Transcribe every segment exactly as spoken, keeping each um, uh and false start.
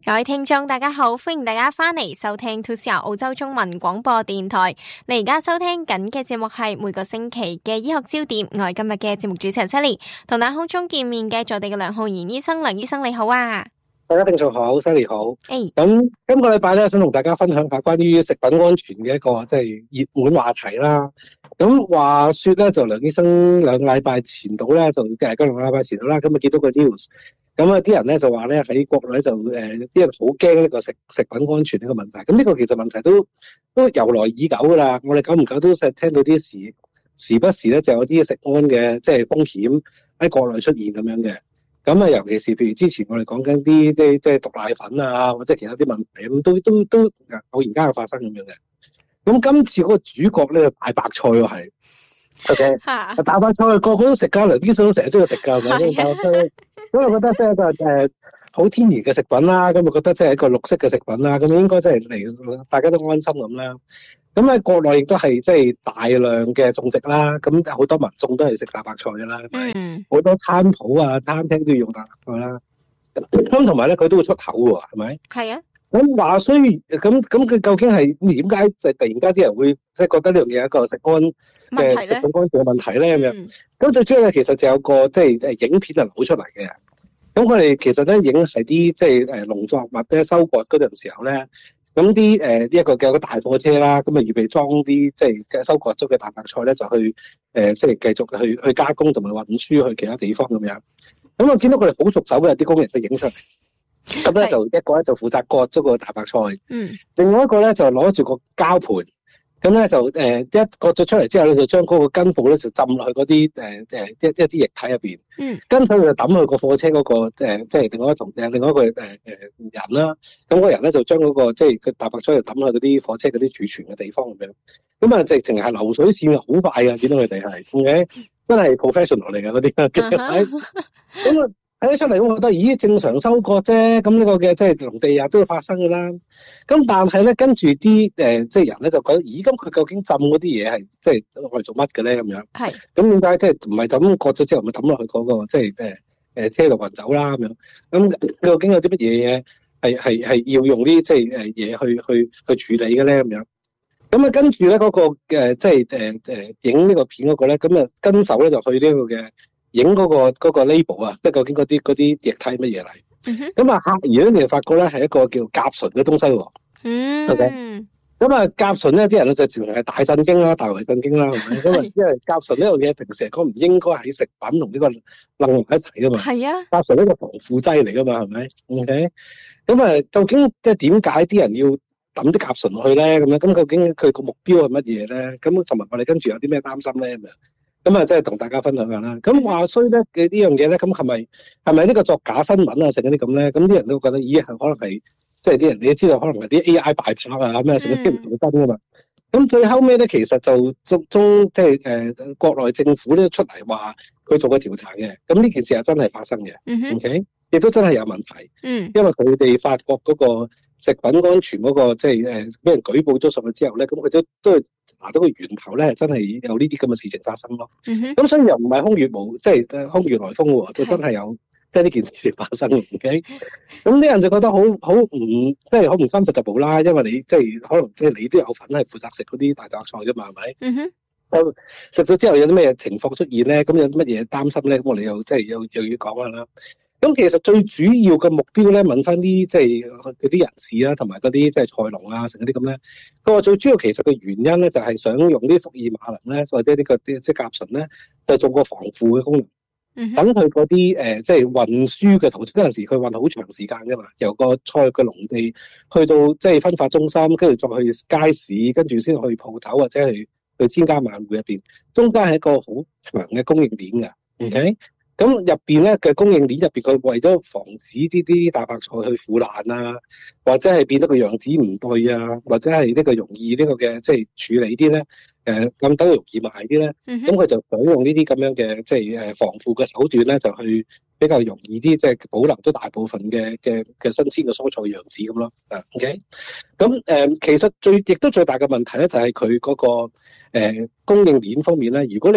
各位聽眾大家好，歡迎大家翻嚟收聽 two C R 澳洲中文廣播電台。你而家收聽緊嘅節目係每個星期嘅醫學焦點，我係今日嘅節目主持人 Sally， 同大家空中見面嘅在地嘅梁浩然醫生，梁醫生你好啊！ 大家聽眾好 ，Sally 好。誒、 hey. 咁今個禮拜咧，想同大家分享下關於食品安全嘅一個即係熱門話題啦。咁話說咧，就梁醫生兩個禮拜前度咧，就誒，嗰兩個禮拜前度啦，咁啊見到個 news。咁啊！啲人咧就話咧喺國內就誒，啲、呃、人好驚呢個食食品安全呢個問題。咁呢個其實問題都都由來已久噶啦。我哋久唔久都成日聽到啲時時不時咧就有啲食安嘅即係風險喺國內出現咁樣嘅。咁啊，尤其是譬如之前我哋講緊啲即係即係毒奶粉啊，或者其他啲問題咁，都都都偶然間有發生咁樣嘅。咁今次嗰個主角咧大白菜喎係，OK，大白菜個個都食㗎，梁醫生都成日都要食㗎，係咪？咁我覺得即係一個誒好天然嘅食品啦，咁我覺得即係一個綠色嘅食品啦，咁應該即係嚟大家都安心咁啦。咁喺國內亦都係即係大量嘅種植啦，咁好多民眾都係食大白菜㗎啦， 嗯， 好多餐鋪啊、餐廳都要用大白菜啦。咁同埋咧，佢都會出口喎，係咪？係啊。咁話雖咁咁，佢究竟係點解就突然間啲人會即係覺得呢樣嘢係一個食安嘅食品安全嘅問題咧？咁樣咁最主要咧，其實就有個即係誒影片係攞出嚟嘅。咁佢哋其實咧影係啲即係誒農作物咧收割嗰陣時候咧，咁啲誒呢一個嘅個大貨車啦，咁啊預備裝啲即係嘅收割咗嘅大白菜咧，就去誒即係繼續去去加工同埋運輸去其他地方咁樣。咁我見到佢哋好熟手嘅，啲工人去影出嚟。咁咧就一個咧就負責割咗個大白菜，嗯，另外一個咧就攞住個膠盤，咁咧就誒、呃、一割咗出嚟之後咧，就將嗰個根部咧就浸落去嗰啲誒誒一一啲液體入邊，嗯，跟手就抌去個貨車嗰、那個誒、呃、即係另外一同誒另外一個誒誒、呃、人啦，咁嗰個人咧就將嗰、那個即係個大白菜就抌去嗰啲貨車嗰啲儲存嘅地方咁樣，咁啊直情係流水線好快㗎，見到佢哋係，OK，真係 professional 嚟㗎嗰啲，咁啊。Uh-huh. 睇得出嚟，我覺得咦正常收割啫，咁呢個嘅即係農地日都會發生㗎啦。咁但係咧，跟住啲誒即係人咧就覺得，咦咁佢究竟浸嗰啲嘢係即係我哋做乜嘅咧？咁樣係。咁點解即係唔係就咁割咗之後咪抌落去嗰個即係誒誒車度運走啦咁樣？咁究竟有啲乜嘢嘢係係係要用啲即係誒嘢去去去處理嘅咧？咁樣。咁啊跟住咧嗰個誒即係誒誒影呢個片嗰個咧，咁啊跟手咧就去呢個嘅。影嗰、那個嗰、那個 label 啊，即係究竟嗰啲嗰啲液體乜嘢嚟？咁啊，客人咧，你發覺咧係一個叫甲醇嘅東西喎。嗯。OK。咁啊，甲醇咧，啲人咧就自然係大震驚啦，大為震驚啦，係咪？因為因為甲醇呢樣嘢平時嚟講唔應該喺食品同呢個混埋一齊噶嘛。係啊。甲醇呢個防腐劑嚟噶嘛，係咪 ？OK。咁啊，究竟即係點解啲人要抌啲甲醇落去咧？咁樣咁究竟佢個目標係乜嘢咧？咁同埋我哋跟住有啲咩擔心咧？咁樣。咁啊，即係同大家分享下啦。咁話衰咧嘅呢樣嘢咧，咁係咪係咪呢個作假新聞啊？成嗰啲咁咧？咁啲人都覺得，咦，係可能係即係啲人你都知道，可能係啲 A I 擺拍啊咩成啲唔同真噶嘛。咁最後尾咧，其實就中中即係誒國內政府咧出嚟話佢做過調查嘅。咁呢件事係真係發生嘅。嗯 OK，亦都真係有問題。嗯。因為佢哋發覺嗰個食品安全嗰、那個即係誒俾人舉報咗上去之後咧，咁佢都都係查到個源頭咧，係真係有呢啲咁嘅事情發生咯。咁、嗯、所以又唔係空穴無即係空穴來風喎，就真係有即係呢件事情發生。OK，咁啲人就覺得好好唔即係好唔 comfortable啦，因為你即係可能即係你都有份係負責食嗰啲大白菜㗎嘛，係咪？嗯哼。食咗之後有啲咩情況出現咧？咁有乜嘢擔心咧？咁我哋又即係又又要講下啦。咁其實最主要嘅目標咧，問翻啲即係嗰啲人士啦，同埋嗰啲即係菜農啊，成嗰啲咁咧。佢話最主要其實嘅原因咧，就係想用啲福爾馬林咧，或者呢個啲即係甲醇咧，就做個防腐嘅功能。嗯。等佢嗰啲誒即係運輸嘅途中嗰陣時，佢運好長時間㗎嘛，由個菜嘅農地去到即係分發中心，跟住再去街市，跟住先去鋪頭或者去去千家萬戶入邊，中間係一個好長嘅供應鏈㗎。嗯。OK。咁入邊咧嘅供應鏈入邊，佢為咗防止呢啲大白菜去腐爛啊，或者係變得個樣子唔對啊，或者係呢個容易呢個嘅即係處理啲咧，誒咁等容易賣啲咧，咁、嗯、佢就想用呢啲咁樣嘅即係誒防腐嘅手段咧，就去比較容易啲，即係保留咗大部分嘅嘅嘅新鮮嘅蔬菜樣子咁咯。啊 ，OK，咁誒其實最亦都最大嘅問題咧，就係佢嗰個誒供應鏈方面咧，如果你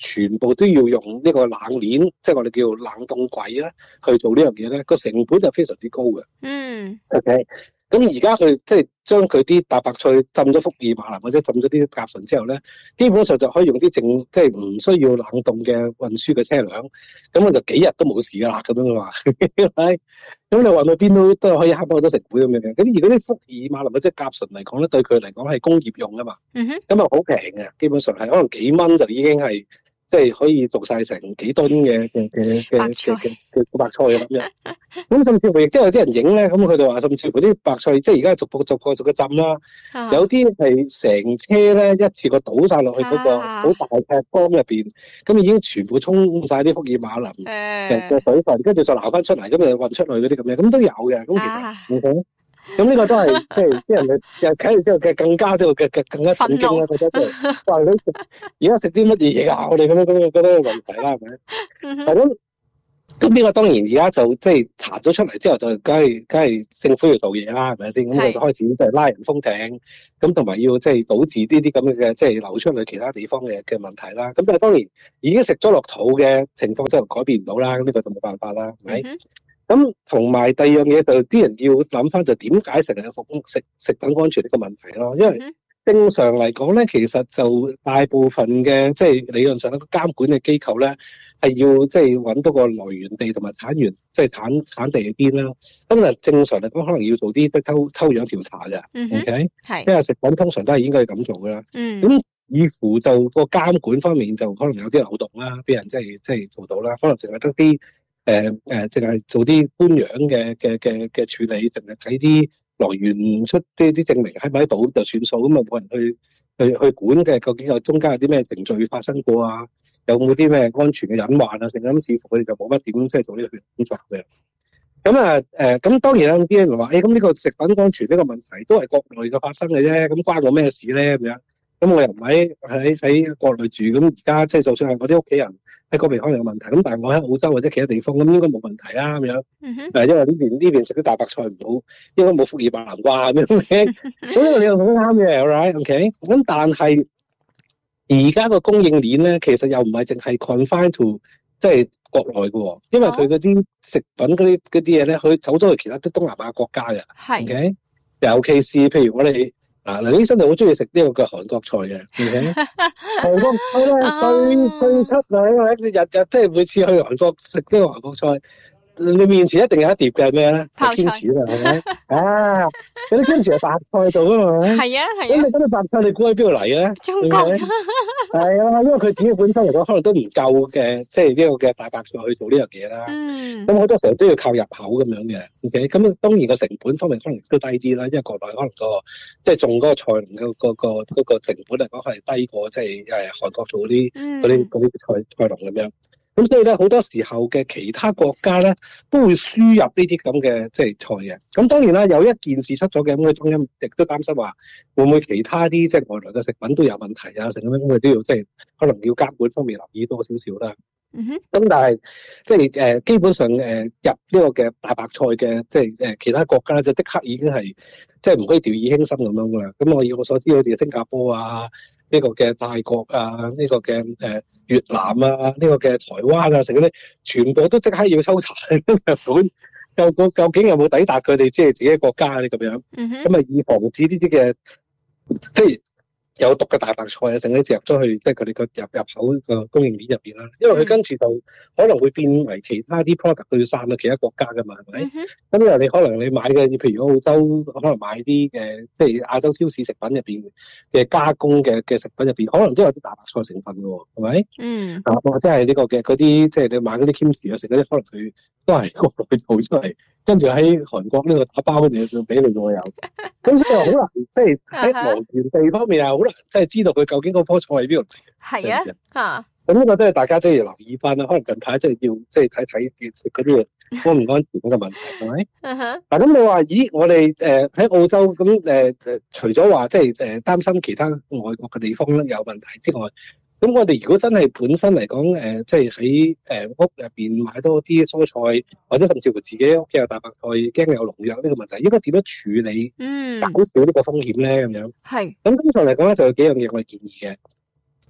全部都要用呢個冷鏈，即係我哋叫冷凍櫃咧去做呢樣嘢咧，個成本就非常之高嘅。 嗯。 OK。咁而家佢即係將佢啲大白菜浸咗福爾馬林或者浸咗啲甲醇之後咧，基本上就可以用啲淨即係唔需要冷凍嘅運輸嘅車輛，咁我就幾日都冇事噶啦咁樣嘅話，咁你運到邊都都可以慳翻好多成本咁樣嘅。咁如果啲福爾馬林或者甲醇嚟講咧，對佢嚟講係工業用啊嘛， 嗯哼， 咁啊好平嘅，基本上係可能幾蚊就已經係。即係可以做晒成幾噸嘅嘅嘅嘅嘅嘅白菜咁樣，咁甚至乎亦都有啲人影咧，咁佢哋話甚至乎啲白菜，即係而家逐步逐個逐個浸啦，啊、有啲係成車咧一次過倒晒落去嗰個好大嘅缸入邊，咁、啊、已經全部沖晒啲福爾馬林嘅嘅水分，跟住再撈翻出嚟，咁就運出去嗰啲咁樣，咁都有嘅，咁其實唔好。啊咁呢個都係即係啲人嘅又睇完之後嘅更加即係嘅嘅更加震驚啦，覺得即係話你食而家食啲乜嘢嘢啊？我哋咁樣咁樣覺得問題啦，係咪？係咁咁呢個當然而家就即係查咗出嚟之後，就梗係梗係政府要做嘢啦，係咪先？咁佢就開始即係拉人封艇，咁同埋要即係堵住呢啲咁嘅即係流出去其他地方嘅嘅問題啦。咁但係當然已經食咗落肚嘅情況就改變唔到啦，咁呢個就冇辦法啦，係咪？咁同埋第二樣嘢就啲人要諗翻就點解成日有服食食品安全呢個問題咯？因為正常嚟講咧，其實就大部分嘅即係理論上一個監管嘅機構咧，係要即係揾到個來源地同埋產源，即係產產地喺邊啦。咁啊正常嚟講，可能要做啲即係抽抽樣調查嘅、嗯、，OK， 係，因為食品通常都係應該咁做噶啦。嗯，咁似乎就個監管方面就可能有啲漏洞啦，俾人即係即係做到啦，可能淨係得啲。誒、呃、誒，淨係做啲官樣嘅嘅嘅嘅處理，淨係睇啲來源出啲啲證明喺咪喺度就算數，咁啊冇人去去去管嘅，究竟有中間有啲咩程序發生過啊？有冇啲咩安全嘅隱患啊？成咁似乎佢哋就冇乜點即係做呢個工作嘅。咁啊誒，咁、呃、當然啦，啲人話誒，咁、欸、呢個食品安全呢個問題都係國內嘅發生嘅啫，咁關我咩事咧？咁樣，咁我又唔喺喺喺國內住，咁而家即係就算係我啲屋企人。喺嗰邊可能有問題，咁但係我喺澳洲或者其他地方咁應該冇問題啦咁樣。嗯哼。誒，因為呢邊呢邊食啲大白菜唔好，應該冇福爾馬林啩咁樣。咁呢個你又好啱嘅 ，alright，OK。咁但係而家個供應鏈咧，其實又唔係淨係 confine to 即係國內嘅，因為佢嗰啲食品嗰啲嗰啲嘢咧，佢走咗去其他啲東南亞國家嘅。係。OK。尤其是譬如我哋。嗱，嗱，醫生就好中意食呢個嘅韓國菜嘅，韓國菜咧最最吸引，因為日日即係每次去韓國食呢個韓國菜，你面前一定有一碟嘅係咩咧？泡菜啊，係咪？啊，嗰啲 kimchi 係白菜做噶嘛？係啊係啊。咁你嗰啲白菜你估喺邊度嚟嘅？中國。係啊，因為佢自己本身嚟講，可能都唔夠嘅，即係呢個嘅大白菜去做呢樣嘢啦。嗯。咁好多時候都要靠入口咁樣嘅，OK。咁當然個成本方面可能都低啲啦，因為國內可能個即係種嗰個菜農嘅嗰個嗰個成本嚟講係低過即係誒韓國做嗰啲嗰啲嗰啲菜菜農咁樣。咁所以咧，好多時候嘅其他國家咧都會輸入呢啲咁嘅即係菜嘅。咁當然啦，有一件事出咗嘅，咁佢中央亦都擔心話會唔會其他啲即係外來嘅食品都有問題啊？成咁樣咁佢都要即係可能要監管方面留意多少少啦。嗯哼。咁但係即係誒基本上誒入呢個嘅大白菜嘅即係誒其他國家咧，就即刻已經係即係唔可以掉以輕心咁樣噶啦。咁我以我所知，好似新加坡啊。呢個嘅泰國啊，呢、這個嘅誒、呃、越南啊，呢、這個嘅台灣啊，成嗰啲全部都即刻要抽查日本，究究究竟有冇抵達佢哋即係自己國家咧咁樣？咁啊、mm-hmm. 以防止呢啲嘅即係有毒嘅大白菜啊，成啲植入咗去即係佢哋個入入口個供應鏈入邊啦。因為佢跟住就可能會變為其他啲 product 佢要散到其他國家噶嘛，係咪？咁、mm-hmm. 因為你可能你買嘅，譬如澳洲可能買啲嘅，即係亞洲超市食品入邊嘅加工嘅嘅食品入邊，可能都有啲大白菜成分嘅喎，係咪？嗯。啊，或者係呢個嘅嗰啲，即係你買嗰啲 kimchi 啊，食嗰啲可能佢都係國內做出嚟，跟住喺韓國呢個打包跟住俾你嘅喎有。咁所以好難，即係喺來源地方面啊，好難即係知道佢究竟嗰棵菜喺邊度嚟。係啊，嚇。咁呢個都係大家都要留意翻啦。可能近排真係要即係睇睇嗰啲安唔安全嘅問題，係咪？嗯哼。嗱，咁你話，咦？我哋誒喺澳洲咁誒誒，除咗話即係誒擔心其他外國嘅地方咧有問題之外，咁我哋如果真係本身嚟講誒，即係喺誒屋入邊買多啲蔬菜，或者甚至乎自己屋企有大白菜，驚有農藥呢個問題，應該點樣處理？嗯。減少呢個風險咧，咁樣。係。咁通常嚟講咧，就有幾樣嘢我哋建議嘅。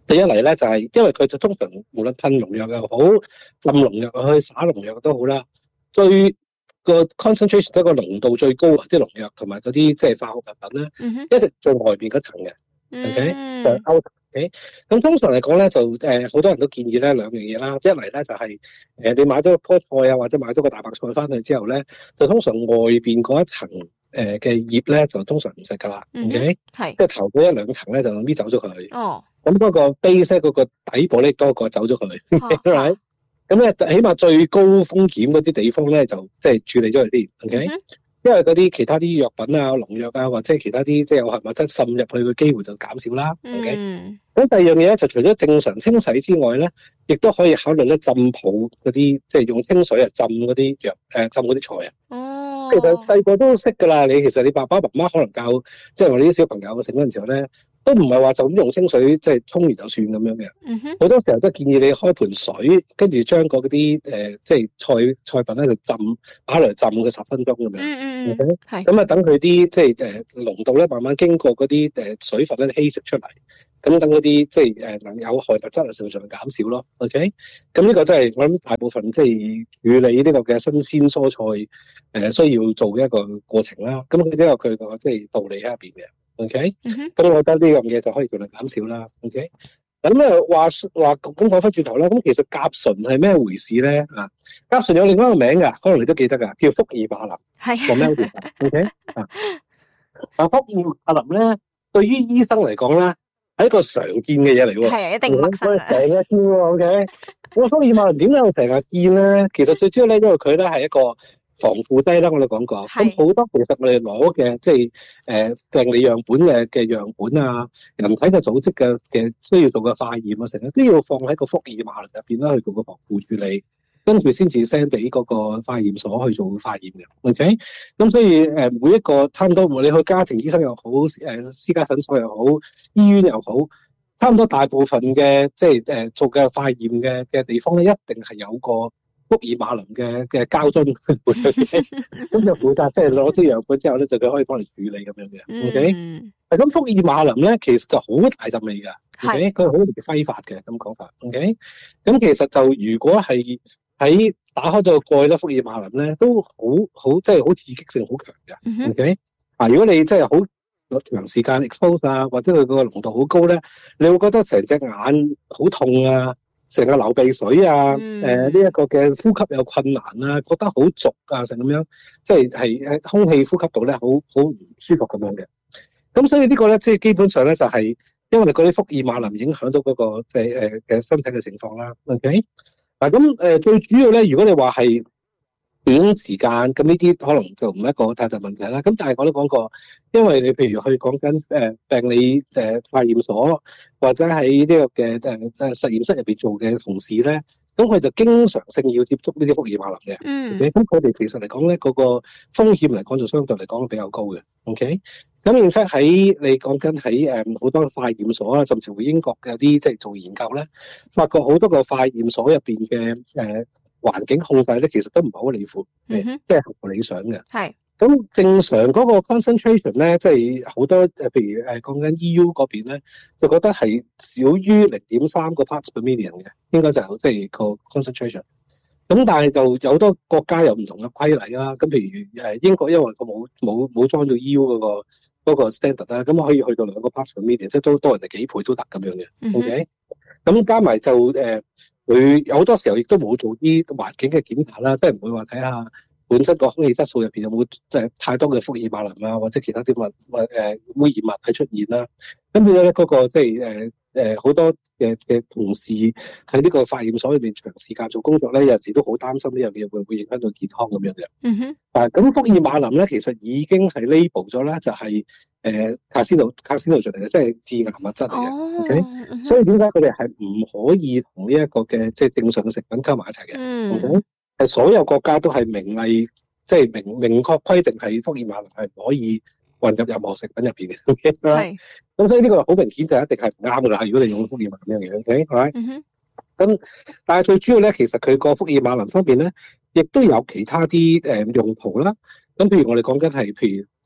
第一嚟咧就係、是、因為佢就通常無論噴農藥又好，浸農藥去灑農藥都好啦，最個 concentration 即係個濃度最高啊，啲農藥同埋嗰啲即係化學物品咧，嗯、一直最外邊嗰層嘅 ，OK、嗯、就 out。咁、okay? 通常嚟講咧，就誒好、呃、多人都建議咧兩樣嘢啦。一嚟咧就係、是、誒、呃、你買咗個菠菜啊，或者買咗個大白菜翻去之後咧，就通常外邊嗰一層誒嘅葉咧，就通常唔食噶啦。OK，係即係頭嗰一兩層咧就搣走咗佢。哦，咁嗰個 base 嗰個底部咧多過走咗佢。right，咁咧起碼最高風險嗰啲地方咧就即係處理咗佢先。OK。嗯，因為嗰啲其他啲藥品啊、農藥啊，或者其他啲即係有害物質滲入去嘅機會就減少啦。嗯。OK。咁第二樣嘢咧，就除咗正常清洗之外咧，亦都可以考慮咧浸泡嗰啲，即係用清水啊浸嗰啲藥，誒浸嗰啲菜啊。哦。其實細個都識噶啦，你其實你爸爸媽媽可能教，即係我哋啲小朋友食嗰陣時候咧，都唔係話就咁用清水即係沖完就算咁樣嘅。嗯哼。好多時候都建議你開盆水，跟住將嗰啲誒即係菜菜品咧就浸，擺嚟浸個十分鐘咁樣。嗯嗯嗯。係。咁啊，等佢啲即係誒濃度咧，慢慢經過嗰啲誒水分咧稀釋出嚟。咁等嗰啲即係誒能有害物質嘅成分減少咯 ，OK？咁呢個都係我諗大部分即係處理呢個嘅新鮮蔬菜誒、呃、需要做嘅一個過程啦。咁佢都有佢個即係道理喺入邊嘅 ，OK？咁、嗯、我覺得呢樣嘢就可以盡量減少啦 ，OK？咁咧話話咁講翻轉頭啦，咁其實甲醇係咩回事咧？啊，甲醇有另外一個名㗎，可能你都記得㗎，叫福爾馬林。係。個咩？OK？啊，啊福爾馬林咧，對於醫生嚟講咧，係一個常見嘅嘢嚟喎， 係啊，一定陌生啊。成日見喎 ，OK。我福爾馬林點解我成日見咧？其實最主要咧，因為佢咧係一個防腐劑啦，我哋講過。咁好多其實我哋攞嘅即係誒病理樣本嘅嘅樣本啊，人體嘅組織嘅嘅需要做嘅化驗啊，成日都要放喺個福爾馬林入邊啦，去做個防腐處理。跟住先至 send 俾嗰個化驗所去做化驗嘅 ，OK？咁所以誒、呃、每一個差唔多，無論你去家庭醫生又好，誒、呃、私家診所又好，醫院又好，差唔多大部分嘅即係誒做嘅化驗嘅嘅地方咧，一定係有個福爾馬林嘅嘅膠樽，咁就負責即係攞啲樣本之後咧，就佢可以幫你處理咁樣嘅 ，OK？咁福爾馬林咧，其實就好大陣味㗎，OK？佢好容易揮發嘅咁講法 ，OK？咁其實就如果係喺打開咗個蓋咧，福爾馬林咧都好好即係好刺激性好強嘅 ，OK？啊，如果你真係好長時間 expose 啊，或者佢個濃度好高咧，你會覺得成隻眼好痛啊，成個流鼻水啊，誒呢一個嘅呼吸有困難啊，覺得好濁啊，成咁樣，即係係誒空氣呼吸道咧好好唔舒服咁樣嘅。咁所以呢個咧，即係基本上咧就係、是、因為嗰啲福爾馬林影響到嗰、那個即係誒嘅身體嘅情況啦 ，OK？嗱咁誒最主要咧，如果你話係短時間，咁呢啲可能就唔係一個太大問題啦。咁但係我都講過，因為你譬如去講緊誒病理誒化驗所，或者喺呢個嘅誒誒實驗室入邊做嘅同事咧，咁佢就經常性要接觸呢啲福爾馬林嘅。嗯。咁佢哋其實嚟講咧，嗰、那個風險嚟講就相對嚟講比較高嘅。OK。咁in fact喺你講緊喺誒好多化驗所啊，甚至乎英國嘅啲即係做研究咧，發覺好多個化驗所入邊嘅誒環境控制咧，其實都唔係好理乎，嗯哼，即係合乎理想嘅。係。咁正常嗰個 concentration 咧，即係好多誒，譬如誒講緊 E U 嗰邊咧，就覺得係少於零點三個 parts per million 嘅，應該就係即係個 concentration。咁但係就有好多國家有唔同嘅規例啦。咁譬如誒英國，因為佢冇冇冇裝到 E U 嗰個。嗰個 standard 啦，咁可以去到兩個 parts per million，即係都多人哋幾倍都得咁樣嘅、mm hmm.，OK？咁加埋就誒，佢、呃、有好多時候亦都冇做啲環境嘅檢查啦，即係唔會話睇下本身個空氣質素入邊有冇即係太多嘅福爾馬林啊，或者其他啲物物誒污染物係出現啦。咁變咗咧嗰個即係誒誒好多嘅嘅同事喺呢個化驗所裏邊長時間做工作咧，有陣時都好擔心呢樣嘢會唔會影響到健康咁樣嘅。嗯哼。啊，咁福爾馬林咧其實已經係 label 咗啦，就係誒卡斯諾卡斯諾嚟嘅，即係致癌物質嚟嘅。哦。OK。嗯、所以點解佢哋係唔可以同呢一個嘅即係正常嘅食品溝埋一齊嘅？嗯。OK。係所有國家都係明例，即係明明確規定係福爾馬林係唔可以混入任何食品入邊嘅。OK 啦。係。咁所以呢個好明顯就一定係唔啱噶啦。如果你用福爾馬林呢樣嘢，OK，係咪？嗯哼。咁但係最主要咧，其實佢個福爾馬林方面咧，亦都有其他啲誒用途啦。咁譬如我哋講緊係，譬如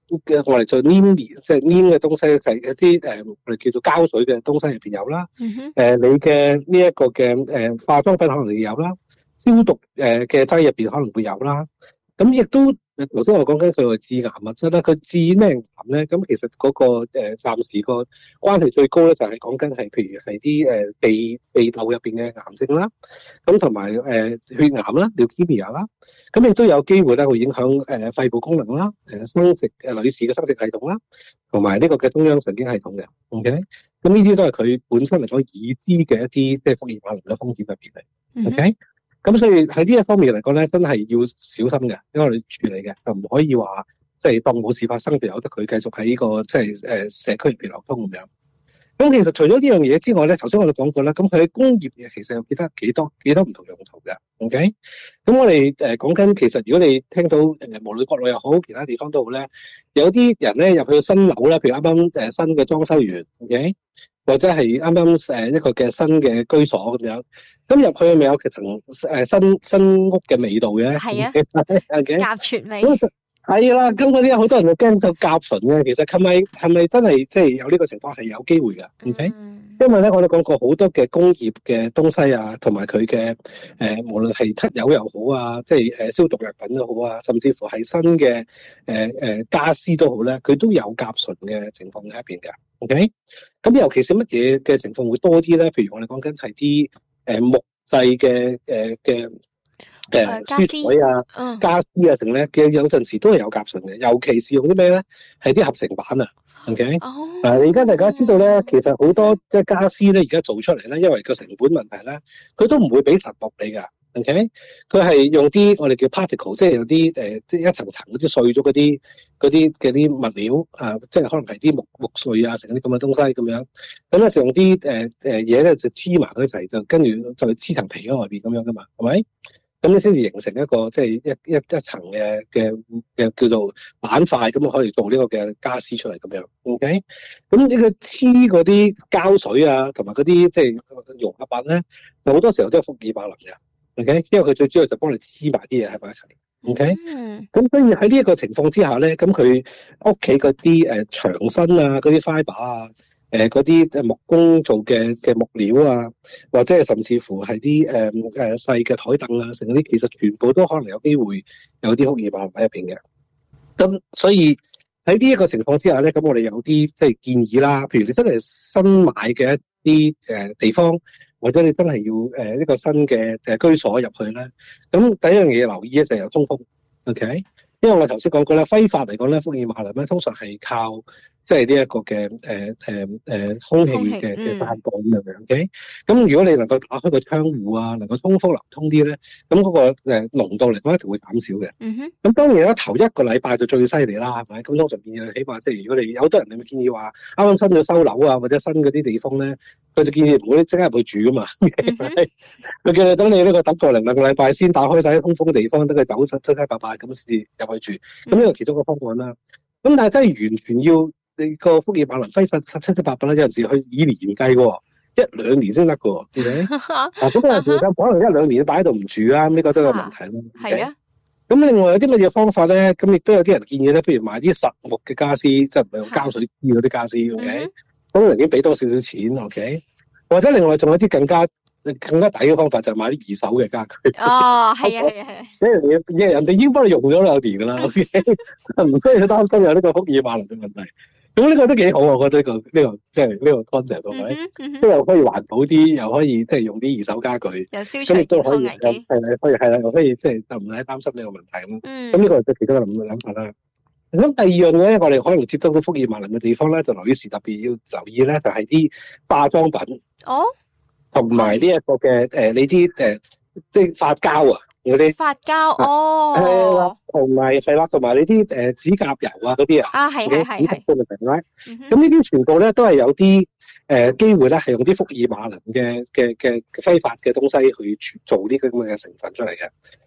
嘅我哋做黏黏即係黏嘅東西，係一啲誒我哋叫做膠水嘅東西入邊有啦。誒、 嗯呃，你嘅呢一個嘅誒、呃、化妝品可能會有啦，消毒誒嘅劑入邊可能會有啦。咁亦都頭先我講緊佢個致癌物質啦，佢致咩癌咧？咁其實嗰、那個誒、呃、暫時個關係最高咧，就係講緊係譬如係啲誒鼻鼻竇入邊嘅癌症啦，咁同埋誒血癌啦、leukemia 啦，咁亦都有機會咧會影響誒、呃、肺部功能啦、誒、呃、生殖誒女士嘅生殖系統啦，同埋呢個嘅中央神經系統嘅。OK，咁呢啲都係佢本身嚟講已知嘅一啲即係福爾馬林嘅風險入邊嚟。OK。嗯咁所以喺呢一方面嚟講咧，真係要小心嘅，因為我哋處理嘅就唔可以話即係當冇事發生，就由得佢繼續喺呢、這個即係誒社區入邊流通咁樣。咁其實除咗呢樣嘢之外咧，頭先我哋講過啦，咁佢喺工業嘅其實有幾多幾多幾多唔同用途嘅。OK，咁我哋誒講緊其實如果你聽到誒無論國內又好，其他地方都好咧，有啲人咧入去新樓啦，譬如啱啱誒新嘅裝修完 ，OK。或者係啱啱誒一個嘅新嘅居所咁樣，咁入去咪有其層誒新新屋嘅味道嘅？係啊， 甲醛味。 係啦，咁嗰啲好多人就驚就甲醇嘅，其實係咪係咪真係即係有呢個情況係有機會㗎 ？OK，、嗯、因為咧我哋講過好多嘅工業嘅東西啊，同埋佢嘅誒無論係漆油又好啊，即係誒消毒藥品都好啊，甚至乎係新嘅誒誒傢俬都好咧，佢都有甲醇嘅情況喺入邊㗎。OK， 咁尤其是乜嘢嘅情況會多啲咧？譬如我哋講緊係啲誒木製嘅誒嘅誒書台啊、家私啊，成咧嘅有陣時都係有甲醇嘅，尤其是用啲咩咧？係啲合成板啊。OK，嗱、oh. 啊，而家大家知道咧，其實好多即係家私咧，而家做出嚟咧，因為個成本問題咧，佢都唔會俾實木你㗎。OK，佢係用啲我哋叫 particle，即係有啲誒，即係一層層嗰啲碎咗嗰啲嗰啲嘅啲物料啊，即係可能係啲木木碎啊，成啲咁嘅東西咁樣。咁咧就用啲誒誒嘢咧就黐埋佢一齊，就跟住就黐層皮喺外邊咁樣噶嘛，係咪？咁你先至形成一個即係一一一層嘅嘅嘅叫做板塊，咁可以做呢個嘅家私出嚟咁樣。OK，咁呢個黐嗰啲膠水啊，同埋嗰啲即係融合物咧，就好多時候都係福爾馬林嘅。OK， 因為佢最主要就幫你黐埋啲嘢喺埋一齊。OK，咁、mm hmm. 所以喺呢一個情況之下咧，咁佢屋企嗰啲誒牆身啊，嗰啲 fibre 啊，誒嗰啲誒木工做嘅嘅木料啊，或者係甚至乎係啲誒誒細嘅台凳啊，成嗰啲其實全部都可能有機會有啲福爾馬林喺入邊嘅。咁所以喺呢一個情況之下咧，咁我哋有啲即係建議啦，譬如你真係新買嘅一啲誒地方。或者你真係要誒呢、呃這個新嘅誒居所入去咧，咁第一樣嘢留意咧就係有通風 ，OK？因為我頭先講過咧，揮發嚟講咧，福爾馬林咧通常係靠即係呢一個嘅誒誒誒空氣嘅嘅散播咁樣嘅 ，OK？咁如果你能夠打開個窗戶啊，能夠通風流通啲咧，咁嗰、那個誒濃、呃、度嚟講一定會減少嘅。嗯哼。咁當然咧，頭一個禮拜就最犀利啦，係咪？咁通常建議起碼即係如果你有好多人你咪建議話啱啱新咗收樓啊，或者新嗰啲地方咧。佢就建議唔好即刻入去住噶嘛，佢、mm hmm. 叫你等你呢個等個零兩個禮拜先打開晒啲通風地方，等佢走七七七八八咁先至入去住。咁呢個其中一個方案啦。咁但係真係完全要你個福爾馬林揮發七七七八八啦，有陣時去以年計嘅，一兩年先得嘅，係咪？啊，咁有陣時可能一兩年擺喺度唔住啊，呢、這個都有問題咯。係啊。咁另外有啲乜嘢方法咧？咁亦都有啲人建議咧，譬如買啲實木嘅家私，即係唔係用膠水黐嗰啲家私 ，OK？咁寧願俾多少少錢 ，OK？或者另外仲有啲更加更加抵嘅方法，就係買啲二手嘅家具。哦，係啊，係啊，係啊。因為你人哋已經幫你用咗兩年㗎啦，唔需要去擔心有呢個福爾馬林嘅問題。咁呢個都幾好，我覺得呢、這個呢、這個即係呢個 concept 係咪？即係又可以環保啲，又可以即係用啲二手家具，又消除健康危機。係啦，可以係啦，又可以即係就唔使擔心呢個問題咁。咁呢個係其中一個諗法啦。咁第二樣咧，我哋可能接觸到福爾馬林嘅地方咧，就女士特別要留意咧，就係、是、啲化妝品哦，同埋呢一個嘅誒，你啲誒即係髮膠啊，嗰啲髮膠哦，係啦，同埋係啦，同埋你啲誒指甲油啊嗰啲啊，啊係係係係，咁呢啲全部咧都係有啲誒機會咧，係用啲福爾馬林嘅嘅嘅揮發嘅東西去做呢個咁嘅成分出嚟嘅。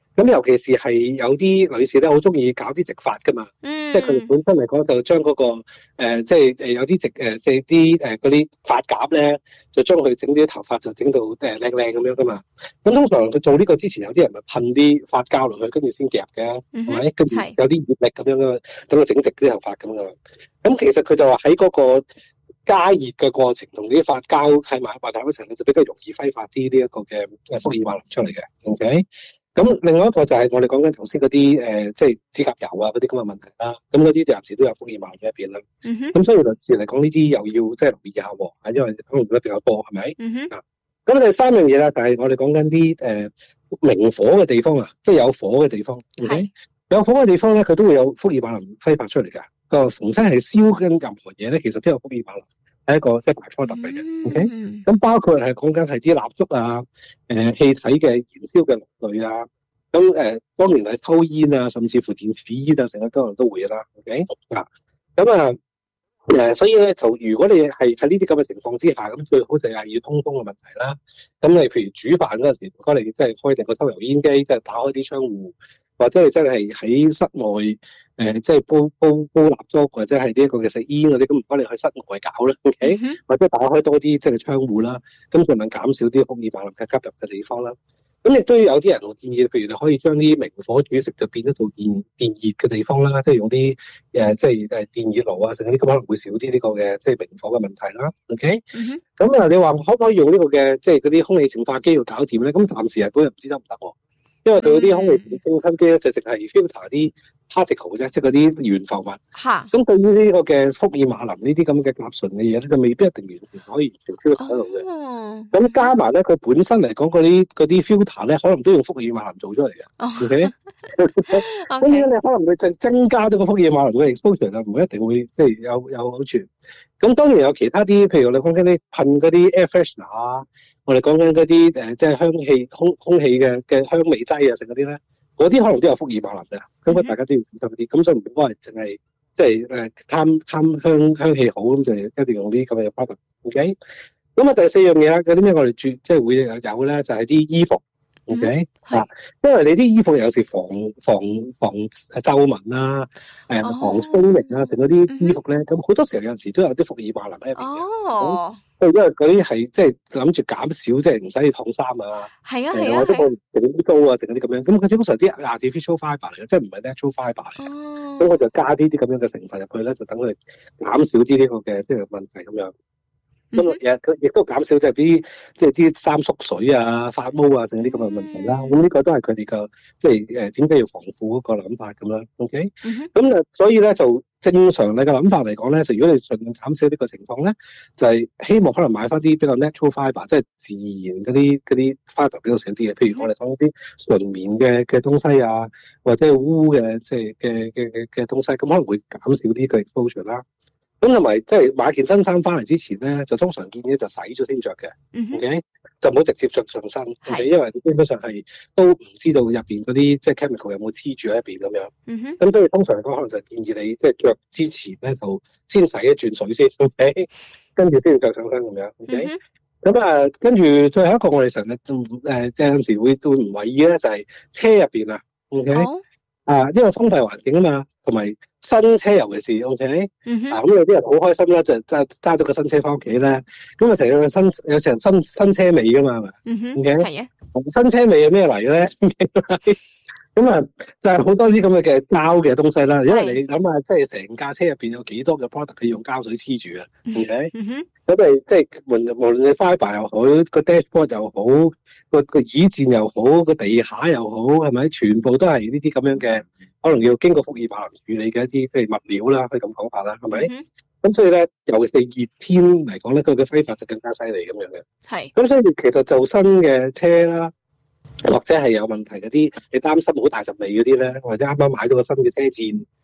咁尤其是係有啲女士咧，好中意搞啲直髮噶嘛，嗯、即係佢哋本身嚟講就將嗰、那個誒、呃，即係誒有啲直誒，即係啲誒嗰啲髮夾咧，就將佢整啲頭髮就整到誒靚靚咁樣噶嘛。咁通常佢做呢個之前，有啲人咪噴啲髮膠落去，跟住先夾嘅，係咪？跟住有啲熱力咁樣噶嘛，等佢整直啲頭髮咁噶嘛。咁其實佢就話喺嗰個加熱嘅過程同啲髮膠喺埋埋一齊咧，就比較容易揮發啲呢一個嘅誒福爾馬林出嚟嘅。OK。咁另外一個就係我哋講緊頭先嗰啲誒，即係指甲油啊嗰啲咁嘅問題啦。咁嗰啲暫時都有福爾馬林喺一邊啦。咁、mm hmm. 所以暫時嚟講呢啲又要即係留意下喎，因為可能一定有多係咪？咁、mm hmm. 第三樣嘢咧就係我哋講緊啲誒明火嘅地方啊，即係有火嘅地方。O K，是有火嘅地方咧，佢都會有福爾馬林揮發出嚟㗎。個逢親係燒緊任何嘢咧，其實都有福爾馬林。係一個即係大初特嚟嘅，OK？咁包括係講緊係啲蠟燭啊、誒、呃、氣體嘅燃燒嘅類啊，咁誒、呃、當然係抽煙啊，甚至乎電子煙啊，成日都人都會啦，OK？嗱，咁啊誒，所以咧就如果你係喺呢啲咁嘅情況之下，咁最好就係要通風嘅問題啦。咁你譬如煮飯嗰陣時，如果你即係開定個抽油煙機，即係打開啲窗戶。或者你真係喺室內誒、呃，即係煲煲煲蠟燭，或者係呢一個嘅食煙嗰啲，咁唔該你去室外搞啦 ，OK？、Mm hmm. 或者打開多啲即係窗戶啦，咁盡量減少啲福爾馬林嘅吸入嘅地方啦。咁亦都有啲人會建議，譬如你可以將啲明火煮食就變咗做電電熱嘅地方啦，即係用啲誒、呃、即係誒電熱爐啊，成啲咁可能會少啲呢個嘅即係明火嘅問題啦。OK？咁啊、mm hmm. 你話可唔可以用呢個嘅即係嗰啲空氣淨化機去搞掂咧？咁暫時係本人唔知得唔得喎。因為佢嗰啲空氣淨化機咧，就淨係 filter 啲 particle 啫，即係嗰啲懸浮物。嚇！咁對於呢個嘅福爾馬林呢啲咁嘅甲醇嘅嘢咧，就未必一定完全可以完全 filter 到嘅。咁、oh. 加埋咧，佢本身嚟講嗰啲嗰啲 filter 咧，可能都用福爾馬林做出嚟嘅。OK，咁樣你可能會增增加咗個福爾馬林嘅 exposure 啊，唔一定會即係有有好處。咁當然有其他啲，譬如你講緊啲噴嗰啲 air freshener 啊，我哋講緊嗰啲誒，即係香氣空空氣嘅嘅香味劑啊，成嗰啲咧，嗰啲可能都有福爾馬林嘅，咁啊大家都要小心啲。咁所以唔好話淨係即係誒貪貪香香氣好咁就一定用呢啲咁嘅 product。OK，咁啊第四樣嘢啦，嗰啲咩我哋注即係會有咧，就係啲衣服。OK，啊，因為你啲衣服有時防防防皺紋啊，誒防鬆力啊，成嗰啲衣服咧，咁好多時候有陣時都有啲福爾馬林喺入邊嘅。哦，因為嗰啲係即係諗住減少，即係唔使你燙衫啊。係啊係啊，或者我整啲膏啊，整嗰啲咁樣。咁佢通常啲 artificial fibre 嚟嘅，即係唔係 natural fibre 嚟嘅。哦，咁我就加啲啲咁樣嘅成分入去咧，就等佢哋減少啲呢個嘅即係問題咁樣。咁亦佢亦都減少即係啲即係啲衫縮水啊、發毛啊，成啲咁嘅問題啦。咁呢、嗯、個都係佢哋嘅即係誒點解要防腐嗰個諗法咁啦。OK，咁、嗯、就所以咧就正常你嘅諗法嚟講咧，就如果你盡量減少呢個情況咧，就係、是、希望可能買翻啲比較 natural fibre，即係自然嗰啲嗰啲 fibre 比較少啲嘅。譬如我哋講啲純棉嘅嘅東西啊，或者係烏嘅即係嘅嘅嘅嘅東西，咁可能會減少啲嘅 exposure 啦。咁同埋即係買件新衫翻嚟之前咧，就通常建議就洗咗先着嘅，OK，就唔好直接着上身，OK，是因為基本上係都唔知道入邊嗰啲即係 chemical 有冇黐住喺入邊咁樣。嗯哼，咁所以通常嚟講，可能就建議你即係着之前咧就先洗一轉水先 ，OK，跟住先要着上身咁樣 ，OK。咁啊、嗯，跟住最後一個我哋成日誒即係有時會會唔為意咧，就係車入邊啊 ，OK，哦、啊，因為封閉環境啊嘛，同埋。新車尤其是 OK，嗱、嗯、咁、啊、有啲人好開心啦，就揸揸咗個新車翻屋企咧，咁啊成日新有成新新車味噶嘛，係咪？嗯哼，OK，係啊，新車味係咩嚟咧？咁啊就係好多啲咁嘅嘅膠嘅東西啦，因為你諗下，即係成架車入邊有幾多嘅 product 係用膠水黐住啊 ，OK，嗯哼，咁你即係無無論你 fibre 又好，個 dashboard 又好，個個椅墊又好，個地下又好，係咪？全部都係呢啲咁樣嘅。可能要經過福爾馬林處理嘅一啲譬如物料啦，可以咁講法啦，係咪？咁、mm hmm. 所以咧，尤其是熱天嚟講咧，佢嘅揮發就更加犀利咁樣嘅。係是。咁所以其實做新嘅車啦，或者係有問題嗰啲，你擔心好大陣味嗰啲咧，或者啱啱買到個新嘅車墊，